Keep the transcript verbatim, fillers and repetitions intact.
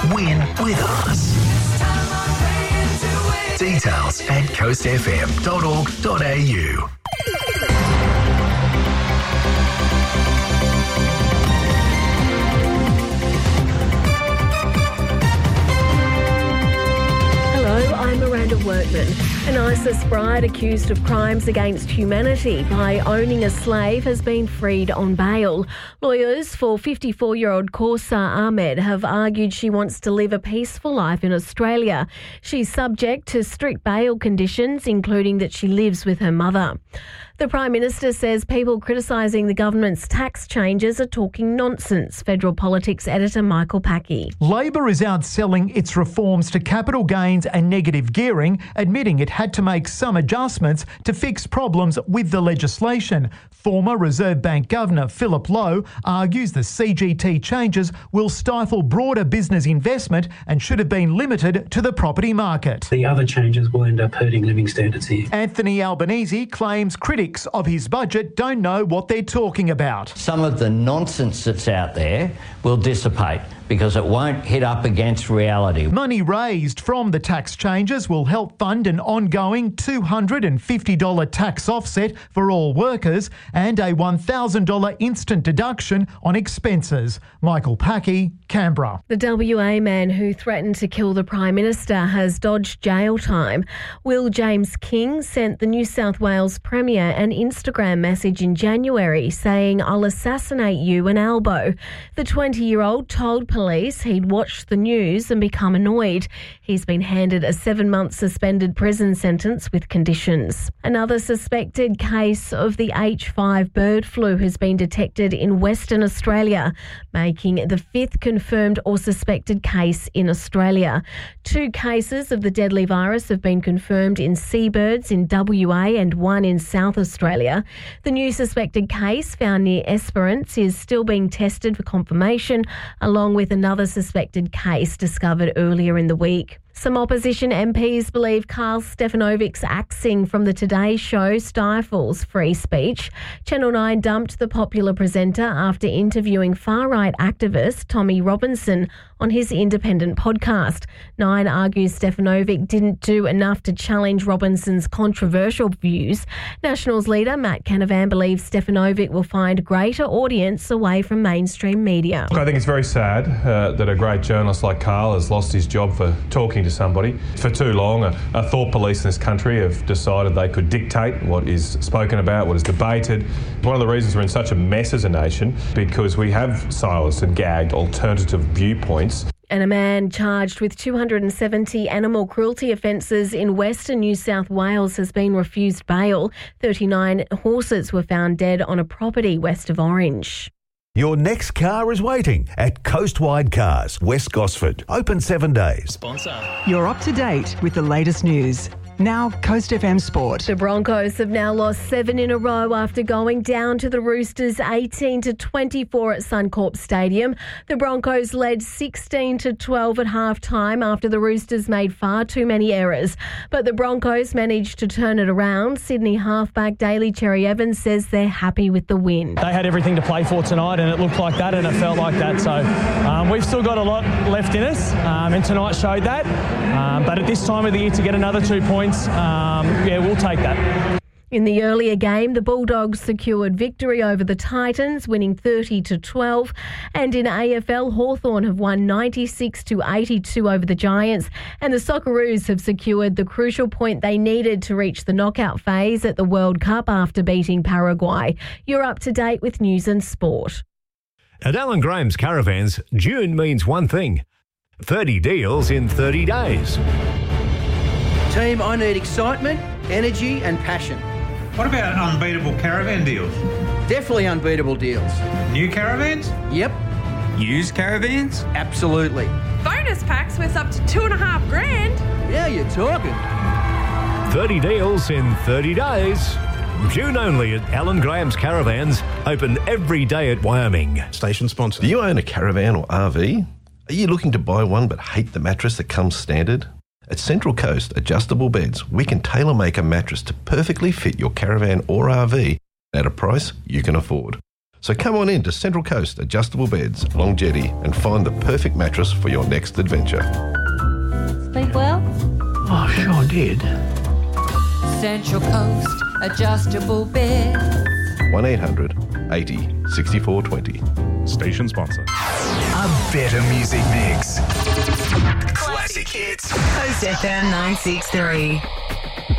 Win with us. Details at coast f m dot org dot a u. I'm Miranda Workman. An ISIS bride accused of crimes against humanity by owning a slave has been freed on bail. Lawyers for fifty-four-year-old Kaursar Ahmed have argued she wants to live a peaceful life in Australia. She's subject to strict bail conditions, including that she lives with her mother. The Prime Minister says people criticising the government's tax changes are talking nonsense. Federal Politics editor Michael Packey. Labor is outselling its reforms to capital gains and negative gearing, admitting it had to make some adjustments to fix problems with the legislation. Former Reserve Bank Governor Philip Lowe argues the C G T changes will stifle broader business investment and should have been limited to the property market. The other changes will end up hurting living standards here. Anthony Albanese claims critics of his budget don't know what they're talking about. Some of the nonsense that's out there will dissipate because it won't hit up against reality. Money raised from the tax changes will help fund an ongoing two hundred fifty dollars tax offset for all workers and a one thousand dollars instant deduction on expenses. Michael Packey, Canberra. The W A man who threatened to kill the Prime Minister has dodged jail time. Will James King sent the New South Wales Premier an Instagram message in January saying, "I'll assassinate you an elbow." The twenty-year-old told police he'd watched the news and become annoyed. He's been handed a seven-month suspended prison sentence with conditions. Another suspected case of the H five bird flu has been detected in Western Australia, making the fifth confirmed or suspected case in Australia. Two cases of the deadly virus have been confirmed in seabirds in W A and one in South Australia. The new suspected case found near Esperance is still being tested for confirmation, along with another suspected case discovered earlier in the week. Some opposition M Ps believe Karl Stefanovic's axing from the Today Show stifles free speech. Channel nine dumped the popular presenter after interviewing far-right activist Tommy Robinson on his independent podcast. Nine argues Stefanovic didn't do enough to challenge Robinson's controversial views. Nationals leader Matt Canavan believes Stefanovic will find greater audience away from mainstream media. I think it's very sad uh, that a great journalist like Karl has lost his job for talking to somebody. For too long, a, a thought police in this country have decided they could dictate what is spoken about, what is debated. One of the reasons we're in such a mess as a nation, because we have silenced and gagged alternative viewpoints. And a man charged with two hundred seventy animal cruelty offences in Western New South Wales has been refused bail. thirty-nine horses were found dead on a property west of Orange. Your next car is waiting at Coastwide Cars, West Gosford. Open seven days. Sponsor. You're up to date with the latest news. Now, Coast F M Sport. The Broncos have now lost seven in a row after going down to the Roosters eighteen to twenty-four at Suncorp Stadium. The Broncos led sixteen to twelve at half-time after the Roosters made far too many errors. But the Broncos managed to turn it around. Sydney halfback Daly Cherry Evans says they're happy with the win. They had everything to play for tonight and it looked like that and it felt like that. So um, we've still got a lot left in us um, and tonight showed that. Um, but at this time of the year to get another two points, Um, yeah, we'll take that. In the earlier game, the Bulldogs secured victory over the Titans, winning thirty to twelve. And in A F L, Hawthorn have won ninety-six to eighty-two over the Giants. And the Socceroos have secured the crucial point they needed to reach the knockout phase at the World Cup after beating Paraguay. You're up to date with news and sport. At Alan Graham's Caravans, June means one thing: thirty deals in thirty days. Team, I need excitement, energy and passion. What about unbeatable caravan deals? Definitely unbeatable deals. New caravans? Yep. Used caravans? Absolutely. Bonus packs worth up to two and a half grand. Yeah, you're talking. thirty deals in thirty days. June only at Alan Graham's Caravans. Open every day at Wyoming. Station sponsor. Do you own a caravan or R V? Are you looking to buy one but hate the mattress that comes standard? At Central Coast Adjustable Beds, we can tailor-make a mattress to perfectly fit your caravan or R V at a price you can afford. So come on in to Central Coast Adjustable Beds, Longevity, and find the perfect mattress for your next adventure. Sleep well? Oh, sure did. Central Coast Adjustable Beds. one eight hundred eighty sixty-four twenty. Station sponsor. A better music mix. Classic hits. Coast F M nine six three.